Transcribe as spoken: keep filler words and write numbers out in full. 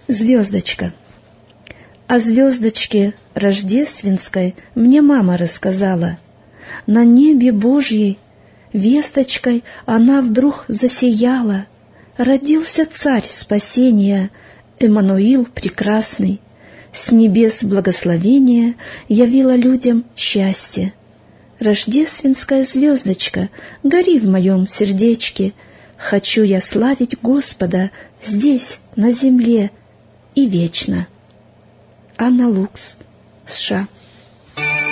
Звездочка. О звездочке рождественской мне мама рассказала. На небе Божьей весточкой она вдруг засияла. Родился царь спасения, Эммануил прекрасный. С небес благословения явила людям счастье. Рождественская звездочка, гори в моем сердечке. Хочу я славить Господа здесь, на земле, и вечно. Анна Лукс, США.